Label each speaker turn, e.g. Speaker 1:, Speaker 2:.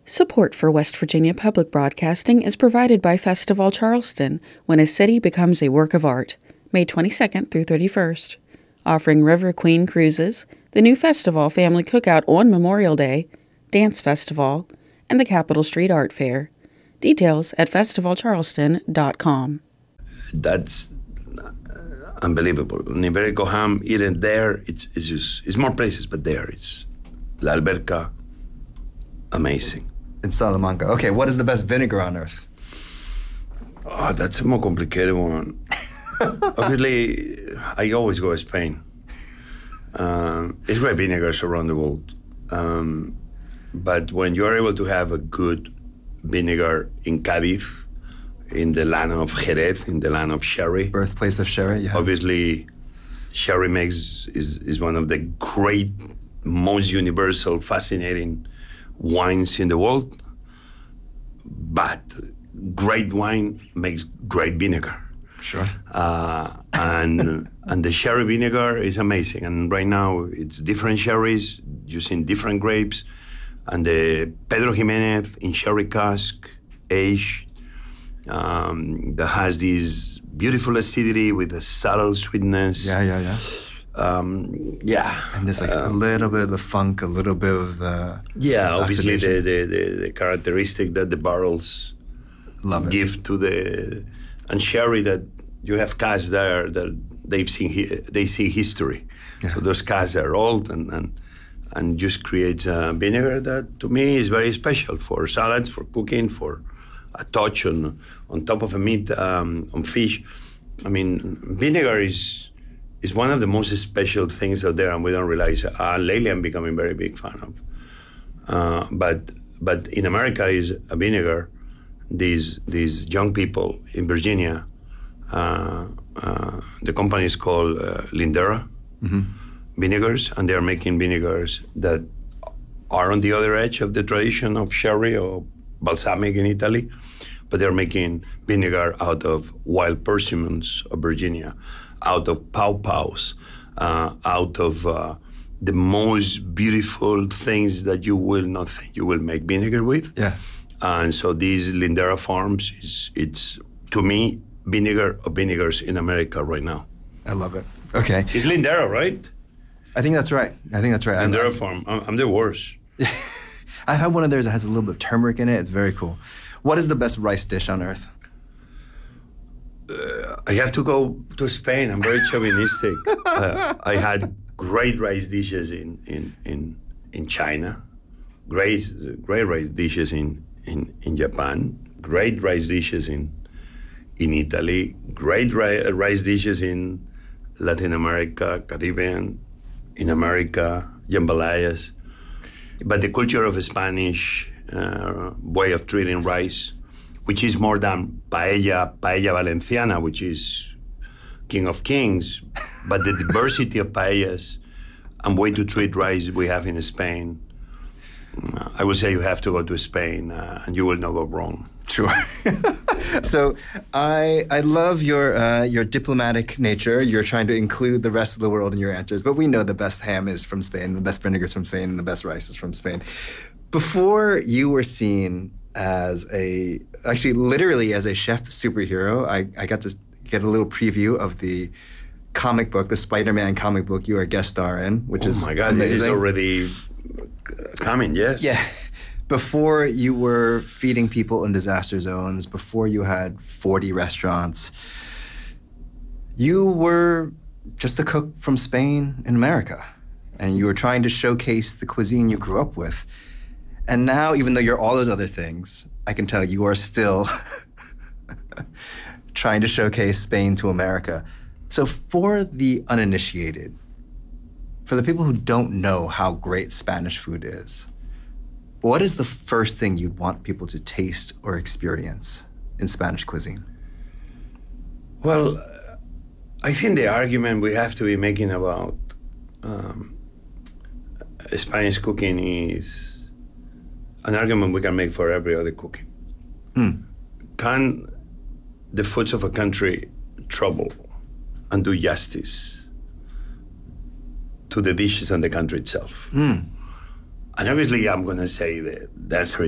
Speaker 1: Support for West Virginia Public Broadcasting is provided by Festival Charleston, when a city becomes a work of art, May 22nd through 31st. Offering River Queen cruises, the new festival family cookout on Memorial Day, dance festival, and the Capitol Street Art Fair. Details at festivalcharleston.com.
Speaker 2: That's unbelievable. Iberico ham, eaten there, it's more places, but there it's La Alberca, amazing.
Speaker 3: In Salamanca. Okay, what is the best vinegar on earth?
Speaker 2: Oh, that's a more complicated one. Obviously, I always go to Spain. It's great vinegars around the world. But when you're able to have a good vinegar in Cádiz, in the land of Jerez, in the land of sherry.
Speaker 3: Birthplace of sherry, yeah.
Speaker 2: Obviously, sherry is one of the great, most universal, fascinating wines in the world. But great wine makes great vinegar.
Speaker 3: Sure.
Speaker 2: And the sherry vinegar is amazing. And right now, it's different sherries using different grapes. And the Pedro Jimenez in sherry cask, aged, that has this beautiful acidity with a subtle sweetness.
Speaker 3: Yeah.
Speaker 2: Yeah.
Speaker 3: And there's like a little bit of the funk, a little bit of the...
Speaker 2: Yeah, obviously the characteristic that the barrels give to the... And sherry that you have casks there that they see history. Yeah. So those casks are old and just creates a vinegar that to me is very special for salads, for cooking, for a touch on top of a meat, on fish. I mean, vinegar is one of the most special things out there, and we don't realize. Lately, I'm becoming very big fan of. But in America, is a vinegar. These young people in Virginia, the company is called Lindera Vinegars, and they are making vinegars that are on the other edge of the tradition of sherry or balsamic in Italy, but they're making vinegar out of wild persimmons of Virginia, out of pawpaws, out of the most beautiful things that you will not think you will make vinegar with.
Speaker 3: Yeah.
Speaker 2: And so these Lindera Farms, it's to me, vinegar of vinegars in America right now.
Speaker 3: I love it. Okay.
Speaker 2: It's Lindera, right?
Speaker 3: I think that's right.
Speaker 2: Lindera Farm. I'm the worst.
Speaker 3: I had one of theirs that has a little bit of turmeric in it. It's very cool. What is the best rice dish on earth?
Speaker 2: I have to go to Spain. I'm very chauvinistic. I had great rice dishes in China, great rice dishes in Japan, great rice dishes in Italy, great rice dishes in Latin America, Caribbean, in America, jambalayas. But the culture of a Spanish way of treating rice, which is more than paella valenciana, which is king of kings, but the diversity of paellas and way to treat rice we have in Spain. I would say you have to go to Spain and you will not go wrong.
Speaker 3: Sure. So I love your diplomatic nature. You're trying to include the rest of the world in your answers, but we know the best ham is from Spain, the best vinegar is from Spain, and the best rice is from Spain. Before you were seen as literally as a chef superhero, I got to get a little preview of the comic book, the Spider-Man comic book you are a guest star in, which is
Speaker 2: my God,
Speaker 3: amazing.
Speaker 2: This is already coming, yes.
Speaker 3: Yeah. Before you were feeding people in disaster zones, before you had 40 restaurants, you were just a cook from Spain in America. And you were trying to showcase the cuisine you grew up with. And now, even though you're all those other things, I can tell you are still trying to showcase Spain to America. So for the uninitiated, for the people who don't know how great Spanish food is, what is the first thing you'd want people to taste or experience in Spanish cuisine?
Speaker 2: Well, I think the argument we have to be making about Spanish cooking is an argument we can make for every other cooking. Can the foods of a country trouble and do justice to the dishes and the country itself? And obviously, I'm going to say that the answer